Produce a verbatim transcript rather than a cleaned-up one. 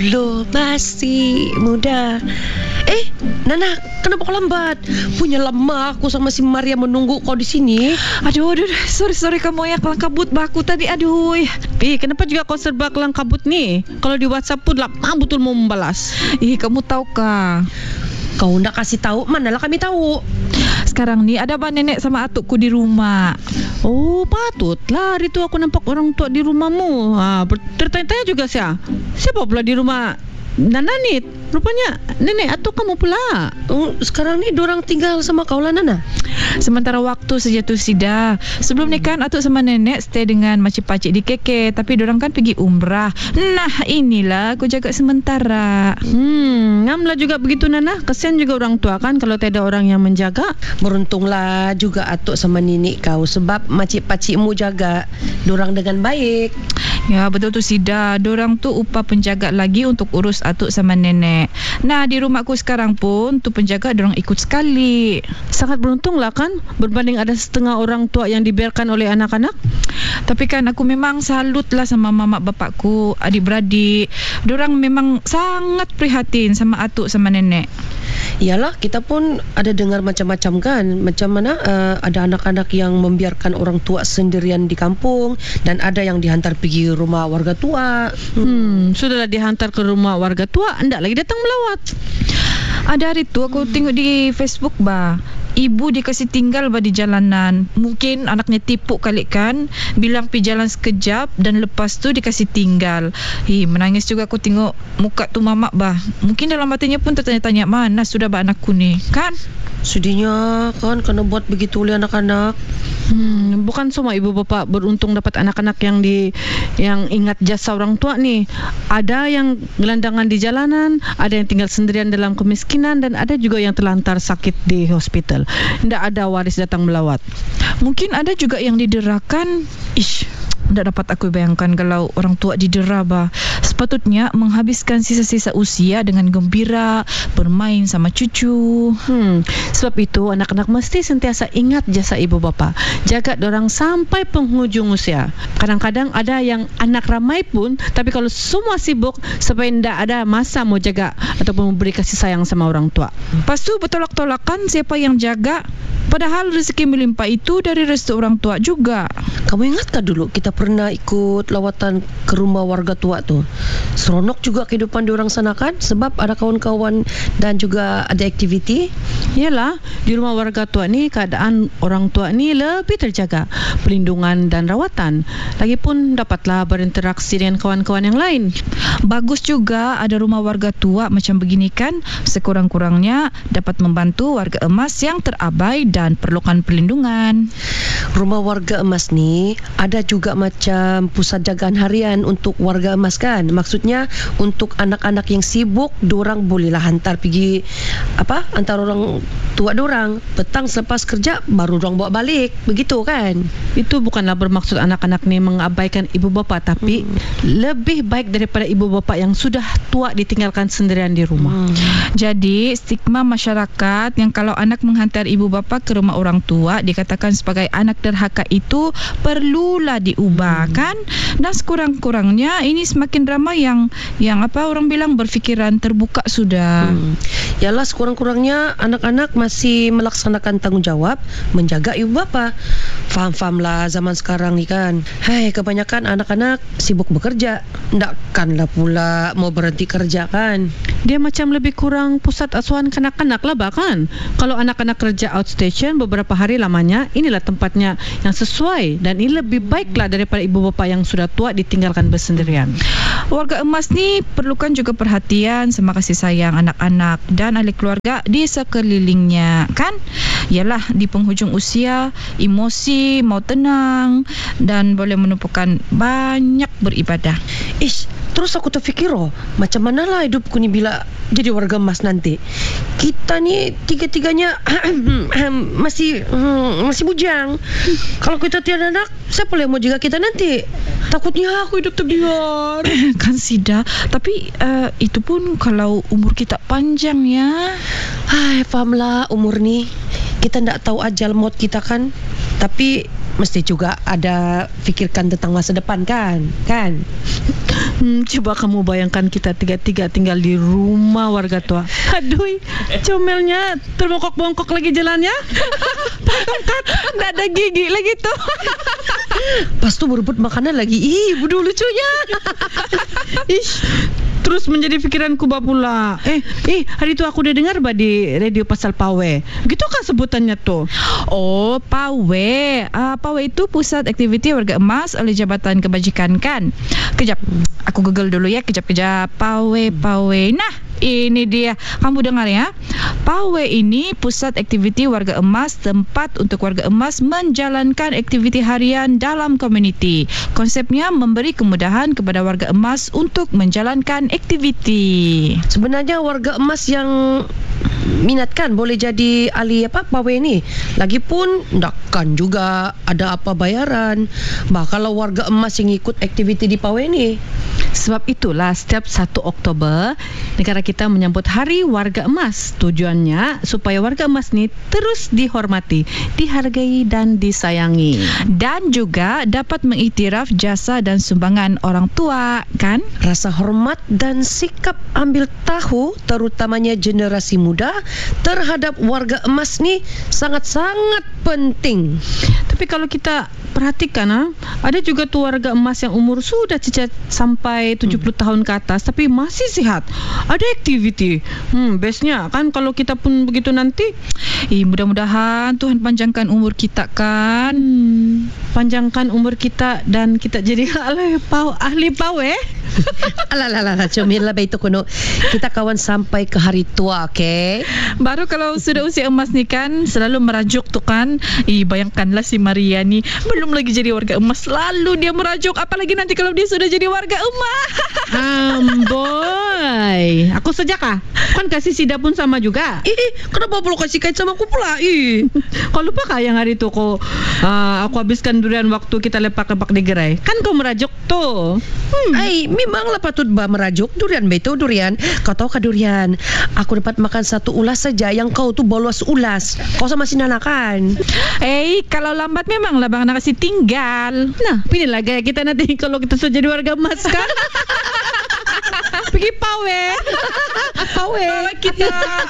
Loh, masih muda. Eh, Nana, kenapa kau lambat? Punya lama aku sama si Maria menunggu kau di sini. Aduh, aduh, sorry, sorry kamu ya kelang kabut baku tadi. Aduh. Ih, kenapa juga kau serba kelang kabut nih? Kalau di WhatsApp pun lama betul mau membalas. Ih, kamu tahu kah? Kau nak kasih tahu, manalah kami tahu. Sekarang ni ada abang nenek sama atukku di rumah. Oh, patutlah hari tu aku nampak orang tua di rumahmu. Ha, tertanya-tanya juga sia. Siapa pula di rumah Nana ni? Rupanya nenek atau kamu pula. Oh, sekarang ni dorang tinggal sama kau lah, Nana. Sementara waktu saja tu Sida. Sebelum ni kan atuk sama nenek stay dengan makcik-pakcik di K K, tapi dorang kan pergi umrah. Nah, inilah aku jaga sementara. Hmm, ngamlah juga begitu Nana. Kesian juga orang tua kan kalau tiada orang yang menjaga. Beruntunglah juga atuk sama nenek kau sebab makcik-pakcikmu jaga dorang dengan baik. Ya, betul tu Sida. Dorang tu upah penjaga lagi untuk urus atuk sama nenek. Nah, di rumahku sekarang pun tu penjaga dorang ikut sekali. Sangat beruntunglah kan berbanding ada setengah orang tua yang dibiarkan oleh anak-anak. Tapi kan aku memang salut lah sama mamak bapakku, adik-beradik. Dorang memang sangat prihatin sama atuk sama nenek. Iyalah, kita pun ada dengar macam-macam kan. Macam mana uh, ada anak-anak yang membiarkan orang tua sendirian di kampung dan ada yang dihantar pergi rumah warga tua. Hmm, sudahlah dihantar ke rumah warga tua, hendak lagi datang melawat. Ada hari tu aku hmm. tengok di Facebook bah, ibu dikasih tinggal bah di jalanan. Mungkin anaknya tipu kali kan, bilang pergi jalan sekejap dan lepas tu dikasih tinggal. Hi, menangis juga aku tengok muka tu mamak bah. Mungkin dalam hatinya pun tertanya-tanya, mana sudah bah anakku ni, kan? Sedihnya kan kena buat begitu oleh anak-anak. Hmm, bukan semua ibu bapa beruntung dapat anak-anak yang di yang ingat jasa orang tua nih. Ada yang gelandangan di jalanan, ada yang tinggal sendirian dalam kemiskinan, dan ada juga yang terlantar sakit di hospital. Tidak ada waris datang melawat. Mungkin ada juga yang diderakan. Ish, tidak dapat aku bayangkan kalau orang tua didera bah. Sepatutnya menghabiskan sisa-sisa usia dengan gembira, bermain sama cucu. Hmm, sebab itu anak-anak mesti sentiasa ingat jasa ibu bapa. Jaga dorang sampai penghujung usia. Kadang-kadang ada yang anak ramai pun, tapi kalau semua sibuk sampai tidak ada masa mau jaga ataupun memberi kasih sayang sama orang tua. Lepas tu bertolak-tolakan siapa yang jaga. Padahal rezeki melimpah itu dari restu orang tua juga. Kamu ingatkah dulu kita pernah ikut lawatan ke rumah warga tua tu? Seronok juga kehidupan diorang sana kan? Sebab ada kawan-kawan dan juga ada aktiviti. Yalah, di rumah warga tua ni keadaan orang tua ni lebih terjaga, perlindungan dan rawatan. Lagipun dapatlah berinteraksi dengan kawan-kawan yang lain. Bagus juga ada rumah warga tua macam begini kan. Sekurang-kurangnya dapat membantu warga emas yang terabai dan perlukan perlindungan. Rumah warga emas ni ada juga macam pusat jagaan harian untuk warga emas kan. Maksudnya untuk anak-anak yang sibuk, dorang bolehlah hantar pergi apa? Antar orang tua dorang. Petang selepas kerja baru dorang bawa balik. Begitu kan? Itu bukanlah bermaksud anak-anak ni mengabaikan ibu bapa, tapi hmm. lebih baik daripada ibu bapa yang sudah tua ditinggalkan sendirian di rumah. Hmm. Jadi stigma masyarakat yang kalau anak menghantar ibu bapa ke rumah orang tua dikatakan sebagai anak derhaka itu perlulah diubah hmm. kan. Dan sekurang-kurangnya ini semakin ramai yang yang apa orang bilang berfikiran terbuka sudah. Hmm. Yalah, sekurang-kurangnya anak-anak masih melaksanakan tanggungjawab menjaga ibu bapa. Faham-fahamlah zaman sekarang ni kan. Hai, kebanyakan anak-anak sibuk bekerja. Ndakkanlah pula mau berhenti kerja kan. Dia macam lebih kurang pusat asuhan kanak-kanak lah bahkan. Kalau anak-anak kerja outstation beberapa hari lamanya, inilah tempatnya yang sesuai dan ini lebih baiklah daripada ibu bapa yang sudah tua ditinggalkan bersendirian. Warga emas ni perlukan juga perhatian sama kasih sayang anak-anak dan ahli keluarga di sekelilingnya kan. Yalah, di penghujung usia emosi mau tenang dan boleh menumpukan banyak beribadah. Ish, terus aku terfikir oh, macam manalah hidupku ni bila jadi warga emas nanti. Kita ni tiga-tiganya masih masih bujang. Kalau kita tiada anak, siapa yang mau jaga kita nanti? Takutnya aku hidup terbiar. Kan Sida, tapi uh, itu pun kalau umur kita panjang ya. Hai, fahamlah umur ni. Kita tak tahu ajal maut kita kan. Tapi mesti juga ada fikirkan tentang masa depan kan? Kan? Hmm, coba kamu bayangkan kita tiga-tiga tinggal di rumah warga tua. Aduh, comelnya terbongkok-bongkok lagi jalannya. Tongkat, nggak ada gigi lagi tuh. Pas tu berebut makanan lagi. Ih, bodoh lucunya. Ish, terus menjadi pikiranku bah pula. Eh, eh, hari itu aku udah dengar bah di radio pasal Pawe. Gitu kan sebutannya tuh. Oh, Pawe. Uh, Pawe itu pusat aktiviti warga emas oleh Jabatan Kebajikan kan? Kejap, aku google dulu ya. Kejap-kejap. Pawe, Pawe. Nah, ini dia. Kamu dengar ya. Pawe ini pusat aktiviti warga emas, tempat untuk warga emas menjalankan aktiviti harian dalam komuniti. Konsepnya memberi kemudahan kepada warga emas untuk menjalankan aktiviti. Sebenarnya warga emas yang minat kan boleh jadi ahli apa Pawe ni. Lagipun takkan juga ada apa bayaran. Bah kalau warga emas yang ikut aktiviti di Pawe ni. Sebab itulah setiap satu Oktober negara kita menyambut Hari Warga Emas. Tujuannya supaya warga emas ni terus dihormati, dihargai dan disayangi. Dan juga dapat mengiktiraf jasa dan sumbangan orang tua kan? Rasa hormat dan sikap ambil tahu terutamanya generasi muda terhadap warga emas ni sangat-sangat penting. Tapi kalau kita perhatikan, ha, ada juga tuh warga emas yang umur sudah cicat sampai tujuh puluh hmm. tahun ke atas tapi masih sihat. Ada aktiviti. Hmm, bestnya kan kalau kita pun begitu nanti. Eh, mudah-mudahan Tuhan panjangkan umur kita kan. Hmm, panjangkan umur kita dan kita jadi ahli pau ahli Pawe. Alah-alah, comel lah itu kuno. Kita kawan sampai ke hari tua, okey? Baru kalau sudah usia emas ni kan selalu merajuk tu kan. Eh, bayangkanlah si Maria ni belum lagi jadi warga emas, lalu dia merajuk, apalagi nanti kalau dia sudah jadi warga emas. Amboy, aku sejak ah. Kan kasih Sida pun sama juga. Eh, kenapa perlu kasih kait sama aku pula? Eh, kau lupa kah yang hari itu kau uh, aku habiskan durian waktu kita lepak-lepak di gerai? Kan kau merajuk tuh. Hmm. Ay, memanglah patut bah merajuk durian betul durian. Kau tahu kah durian? Aku dapat makan satu ulas saja, yang kau tu bolos ulas. Kau sama si Nana kan? Eh, kalau lambat memanglah bang nak kasih tinggal. Nah, pilihlah gaya kita nanti kalau kita sudah jadi warga emas kan. Pergi Pawe. Pawe. Bawa kita